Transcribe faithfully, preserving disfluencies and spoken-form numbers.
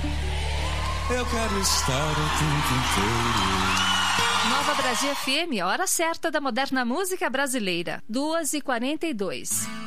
Eu quero estar o tempo inteiro. Nova Brasil F M, hora certa da moderna música brasileira, duas e quarenta e dois.